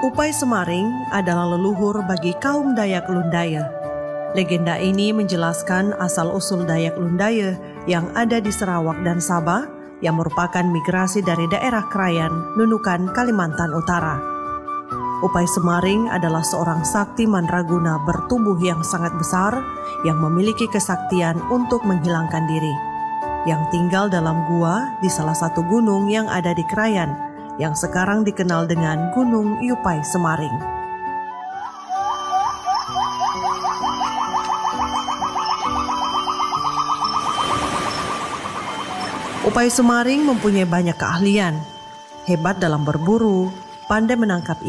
Upai Semaring adalah leluhur bagi kaum Dayak Lundaya. Legenda ini menjelaskan asal-usul Dayak Lundaya yang ada di Sarawak dan Sabah yang merupakan migrasi dari daerah Krayan, Nunukan, Kalimantan Utara. Upai Semaring adalah seorang sakti mandraguna bertubuh yang sangat besar yang memiliki kesaktian untuk menghilangkan diri, yang tinggal dalam gua di salah satu gunung yang ada di Krayan, yang sekarang dikenal dengan Gunung Upai Semaring. Upai Semaring mempunyai banyak keahlian, hebat dalam berburu, pandai menangkap